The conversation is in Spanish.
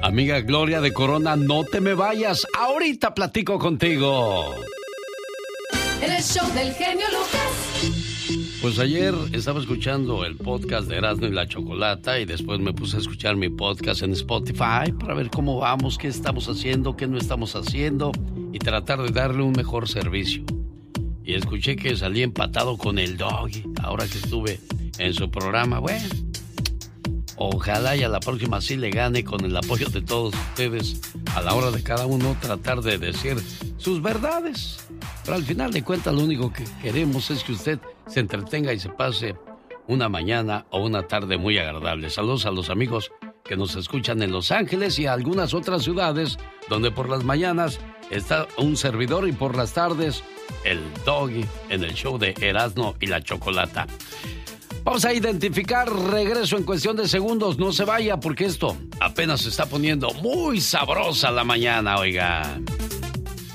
Amiga Gloria de Corona, no te me vayas. Ahorita platico contigo. En el show del genio Lucas. Pues ayer estaba escuchando el podcast de Erasmo y la Chocolata y después me puse a escuchar mi podcast en Spotify para ver cómo vamos, qué estamos haciendo, qué no estamos haciendo y tratar de darle un mejor servicio. Y escuché que salí empatado con el Doggy ahora que estuve en su programa. Bueno, ojalá y a la próxima sí le gane con el apoyo de todos ustedes a la hora de cada uno tratar de decir sus verdades. Pero al final de cuentas lo único que queremos es que usted se entretenga y se pase una mañana o una tarde muy agradable. Saludos a los amigos que nos escuchan en Los Ángeles y a algunas otras ciudades donde por las mañanas está un servidor y por las tardes el Doggy en el show de Erasmo y la Chocolata. Vamos a identificar regreso en cuestión de segundos. No se vaya porque esto apenas se está poniendo muy sabrosa la mañana, oiga.